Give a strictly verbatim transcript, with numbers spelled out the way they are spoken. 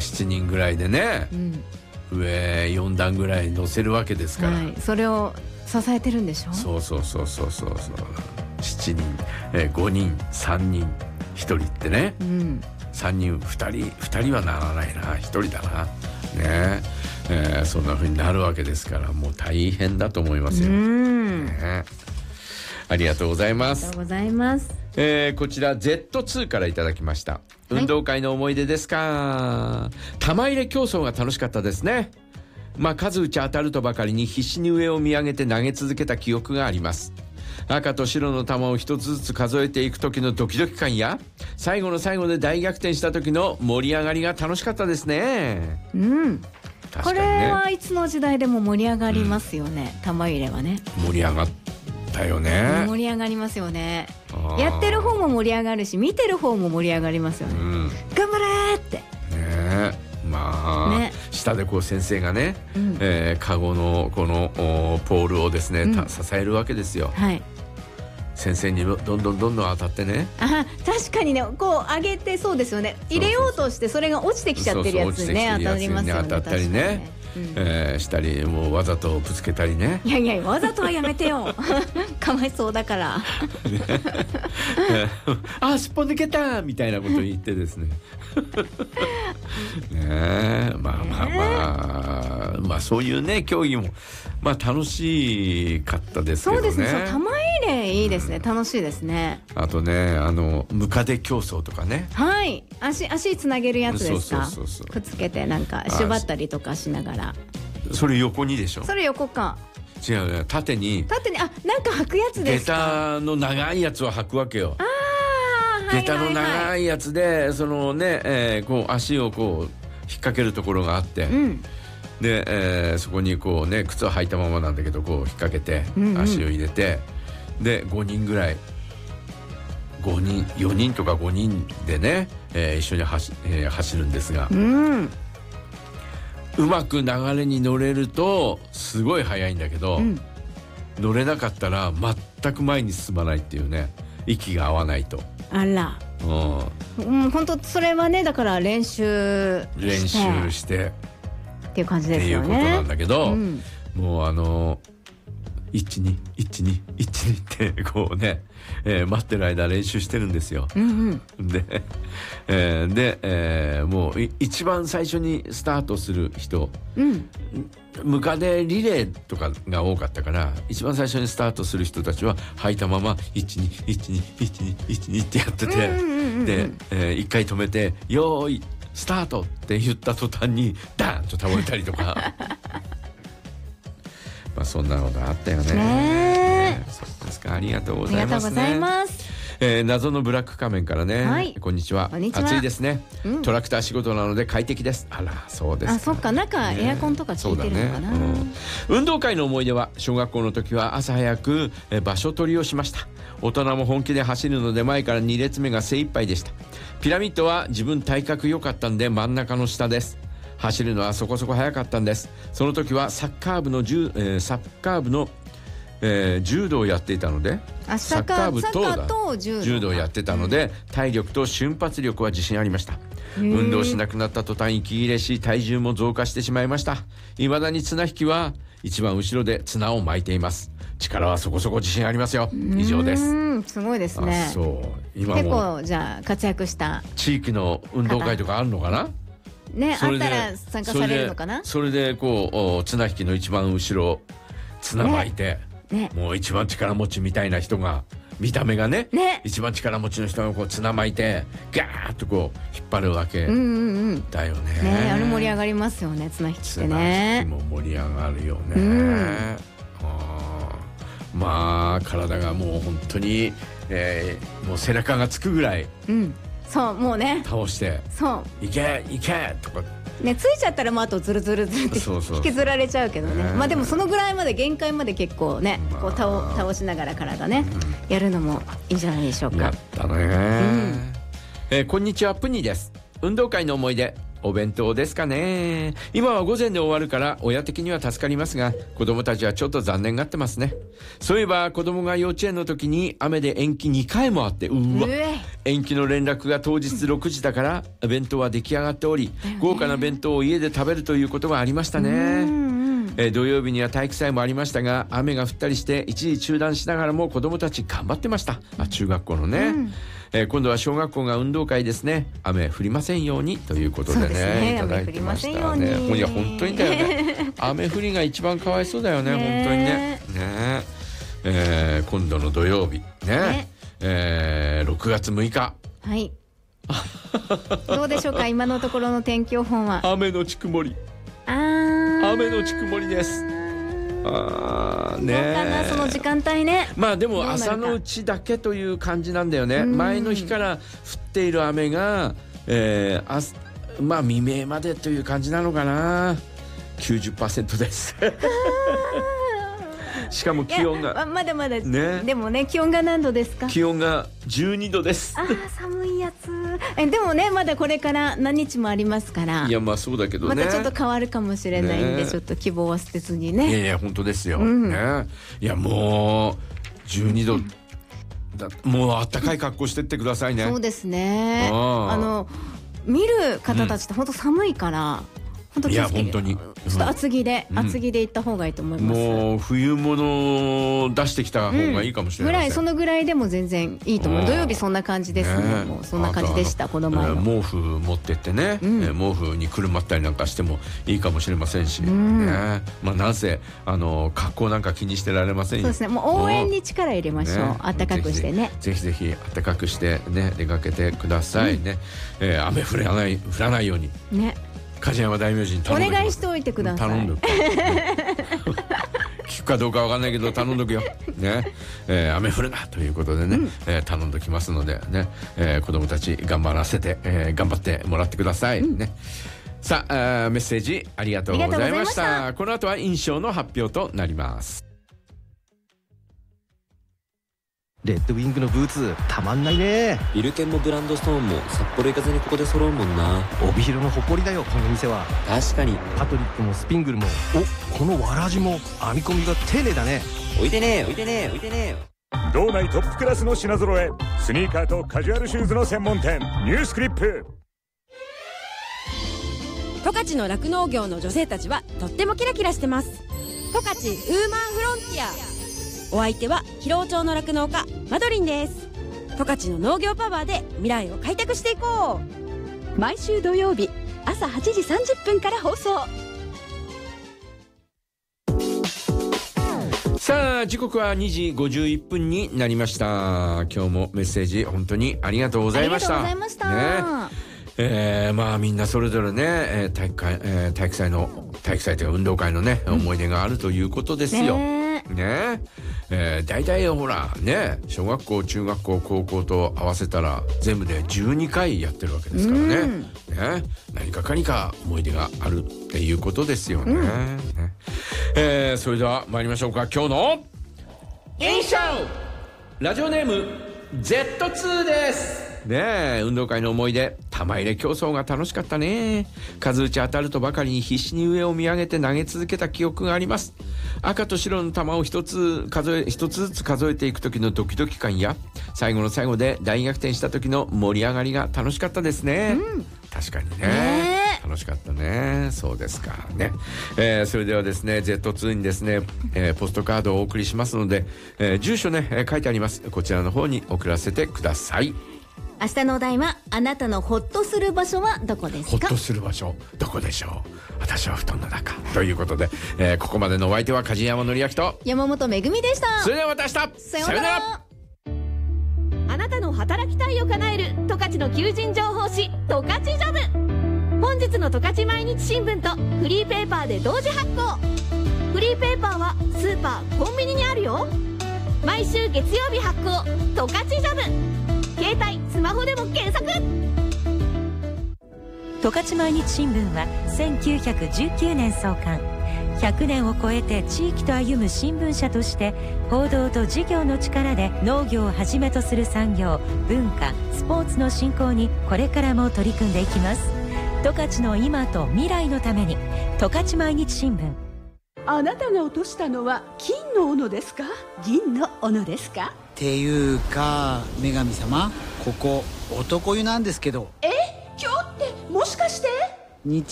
しちにんぐらいでね、うん、上よん段ぐらい乗せるわけですから、はい、 それを支えてるんでしょ。 そうそうそうそうそうそうしちにん、えー、ごにんさんにんひとりってね、うん、さんにんふたりふたりはならないなひとりだなね、えー、そんな風になるわけですからもう大変だと思いますよ、うんね、ありがとうございます。 ありがとうございます。 えー、こちら ゼットツー からいただきました。運動会の思い出ですか、はい、玉入れ競争が楽しかったですね。まあ数打ち当たるとばかりに必死に上を見上げて投げ続けた記憶があります。赤と白の球を一つずつ数えていく時のドキドキ感や最後の最後で大逆転した時の盛り上がりが楽しかったですね。 うん、確かにね、これはいつの時代でも盛り上がりますよね、うん、玉入れはね盛り上がったよね。 盛り上がりますよね。やってる方も盛り上がるし見てる方も盛り上がりますよね、うん、頑張れーってね。まあ、ね、下でこう先生がね、うん、えー、カゴのこのポールをですね、うん、支えるわけですよ、はい、先生にどんどんどんどん当たってね。 あ、確かにね、こう上げてそうですよね。入れようとしてそれが落ちてきちゃってるやつね、当たりますよね。 当たったりね、うん、えー、したりもうわざとぶつけたりね。 いやいやわざとはやめてよかわいそうだからあ、すっぽ抜けたみたいなこと言ってですねねえ、まあまあまあまあそういうね競技もまあ楽しかったですけどね。 そうですね、玉入れいいですね、うん、楽しいですね。 あとね、あのムカデ競争とかね。 はい、足足つなげるやつですか。そうそうそうそう、くっつけてなんか縛ったりとかしながら。 それ横にでしょ。 それ横か。 違うね、縦に縦に、あ、なんか履くやつですか。 下駄の長いやつを履くわけよ。ああ、下駄の長いやつでそのね、えー、こう足をこう引っ掛けるところがあって、うん、で、えー、そこにこうね靴を履いたままなんだけどこう引っ掛けて足を入れて、うんうん、でごにんぐらいごにんよにんとかごにんでね、えー、一緒に走、えー、走るんですが、うん、うまく流れに乗れるとすごい速いんだけど、うん、乗れなかったら全く前に進まないっていうね、息が合わないと。 あら、うん、本当それはね、だから練習して練習してっていう感じですよね。 っていうことなんだけど、うん、もうあのいちにいちにいちにってこうね、えー、待ってる間練習してるんですよ、うんうん、で、えー、で、えー、もう一番最初にスタートする人、うん、ムカデリレーとかが多かったから一番最初にスタートする人たちは履いたままいちにいちにいちにいちにってやってて、うんうんうんうん、で、えー、いっかい止めてよーいスタートって言った途端にダーンと倒れたりとかまあそんなのがあったよね。ね、そうですか、ありがとうございますね。ありがとうございます。えー、謎のブラック仮面からね、はい、こんにちは。暑いですね、うん、トラクター仕事なので快適です。あら、そうですか。 あ、そっか、中エアコンとかついてるのかな、ね、 うん、運動会の思い出は小学校の時は朝早く、えー、場所取りをしました。大人も本気で走るので前からに列目が精一杯でした。ピラミッドは自分体格良かったんで真ん中の下です。走るのはそこそこ速かったんです。その時はサッカー部の、えー、サッカー部の、えー、柔道をやっていたので、サッカー部と柔道をやってたので、体力と瞬発力は自信ありました。運動しなくなった途端息切れし体重も増加してしまいました。未だに綱引きは一番後ろで綱を巻いています。力はそこそこ自信ありますよ。以上です。 すごいですね。 あ、そう、今も結構じゃあ活躍した地域の運動会とかあるのかなね、あったら参加されるのかな。 それで、それでこう綱引きの一番後ろ綱巻いて、ねね、もう一番力持ちみたいな人が見た目が ね, ね一番力持ちの人がこう綱巻いてガーッとこう引っ張るわけだよね、うんうんうん、ね、 あれ盛り上がりますよね、綱引きってね。 綱引きも盛り上がるよね、うん、あ、まあ体がもう本当に、えー、もう背中がつくぐらい、うん、 そうもうね倒してそういけいけとかね、ついちゃったらもうあとズルズルズルって引きずられちゃうけどね、まあでもそのぐらいまで限界まで結構ね、まあ、こう 倒, 倒しながら体ね、うん、やるのもいいんじゃないでしょうか。 やったね、うん、えー、こんにちは、プニです。運動会の思い出、お弁当ですかね。今は午前で終わるから親的には助かりますが、子供たちはちょっと残念がってますね。そういえば子供が幼稚園の時に雨で延期にかいもあって、うわ、 延期の連絡が当日ろくじだから弁当は出来上がっており、豪華な弁当を家で食べるということがありましたね。えー、土曜日には体育祭もありましたが、雨が降ったりして一時中断しながらも子どもたち頑張ってました。あ、中学校のね、うん、えー、今度は小学校が運動会ですね。雨降りませんようにということで ね, ねいただいてましたね。いや本当にだよね雨降りが一番かわいそうだよね本当にね。ね、えー、今度の土曜日ね、ね、えー、ろくがつむいか、 はいどうでしょうか今のところの天気予報は。 雨のち曇り。あ雨のち曇りです。あね、 どうかなその時間帯ね。 まあでも朝のうちだけという感じなんだよね。前の日から降っている雨が、えー、あまあ未明までという感じなのかな。 きゅうじゅっパーセント ですしかも気温がまだまだ、ね、でもね気温が何度ですか。 気温がじゅうにどです。 あー寒いやつ。えでもねまだこれから何日もありますから。 いやまあそうだけどねまたちょっと変わるかもしれないんで、ね、ちょっと希望は捨てずにね。 いやいや本当ですよ、うん、ね、いやもうじゅうにどだもうあったかい格好してってくださいね。 そうですね。あの見る方たちって本当寒いから、うん本当気をつけて、いや本当にちょっと厚着で、うん、厚着で行った方がいいと思います。 もう冬物を出してきた方がいいかもしれない、うん、ぐらいそのぐらいでも全然いいと思う。土曜日そんな感じですね。もうそんな感じでしたこの前の、 えー、毛布持ってってね、うん、えー、毛布にくるまったりなんかしてもいいかもしれませんし、うんね、まあなんせあの格好なんか気にしてられませんよ。 そうですね。もう応援に力入れましょう、ね、暖かくしてね。 ぜひぜひ暖かくしてね出かけてくださいね、うん、えー、雨降らない降らないようにね梶山大名人頼んでお願いしておいてください。 頼んどく聞くかどうかわかんないけど頼んどくよ、ねえー、雨降るなということでね、うん、えー、頼んどきますのでね、えー、子供たち頑張らせて、えー、頑張ってもらってください、うん、ね。さあ、あメッセージありがとうございました。この後は印象の発表となります。 レッドウィングのブーツたまんないね。 ビルケンもブランドストーンも札幌行かずにここで揃うもんな。 帯広の誇りだよこの店は。 確かにパトリックもスピングルもおこのわらじも編み込みが丁寧だね。 置いてねえ置いてねえ置いてねえ。道内トップクラスの品揃え、スニーカーとカジュアルシューズの専門店ニュースクリップ。 十勝の酪農業の女性たちはとってもキラキラしてます。十勝ウーマンフロンティア。お相手は広尾町の酪農家マドリンです。十勝の農業パワーで未来を開拓していこう。毎週土曜日朝はちじさんじゅっぷんから放送。 さあ時刻はにじごじゅういっぷんになりました。今日もメッセージ本当にありがとうございました。 ありがとうございました、 ねえー、まあみんなそれぞれね、えー、体育会、えー、体育祭の体育祭というか運動会のね、うん、思い出があるということですよ。ねねえー、大体ほらね小学校中学校高校と合わせたら全部でじゅうにかいやってるわけですからね、うん、ね何かかにか思い出があるっていうことですよね、うん、ねえー、それでは参りましょうか。今日の印象ラジオネーム ゼットツー ですねえ。運動会の思い出、玉入れ競争が楽しかったね。数打ち当たるとばかりに必死に上を見上げて投げ続けた記憶があります。赤と白の玉を一つ数え一つずつ数えていく時のドキドキ感や最後の最後で大逆転した時の盛り上がりが楽しかったですね、うん、確かに ね, ね楽しかったね。そうですかね、えー、それではですね ゼットツー にですね、えー、ポストカードをお送りしますので、えー、住所ね、えー、書いてあります。こちらの方に送らせてください。 明日のお題はあなたのホッとする場所はどこですか。 ホッとする場所どこでしょう。私は布団の中ということで、えー、ここまでのお相手は梶山紀明と山本めぐみでした。 それではまた明日さようなら。 あなたの働きたいを叶える十勝の求人情報誌十勝ジョブ。本日の十勝毎日新聞とフリーペーパーで同時発行。フリーペーパーはスーパーコンビニにあるよ。毎週月曜日発行十勝ジョブ。携帯スマホでも検索。 十勝毎日新聞はせんきゅうひゃくじゅうきゅうねん創刊。ひゃくねんを超えて地域と歩む新聞社として報道と事業の力で農業をはじめとする産業、文化、スポーツの振興にこれからも取り組んでいきます。十勝の今と未来のために十勝毎日新聞。 あなたが落としたのは金の斧ですか銀の斧ですか。 っていうか女神様、 ここ男湯なんですけど。 え、今日ってもしかして？ 日